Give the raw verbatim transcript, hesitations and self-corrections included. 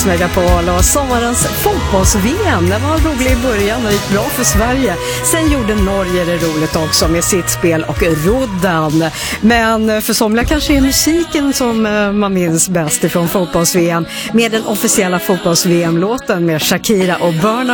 Megapol och sommarens fotbolls-V M. Det var roligt i början och gick bra för Sverige. Sen gjorde Norge det roligt också med sitt spel och roddan. Men för somliga kanske är musiken som man minns bäst ifrån fotbolls-V M med den officiella fotbolls-V M-låten med Shakira och Burna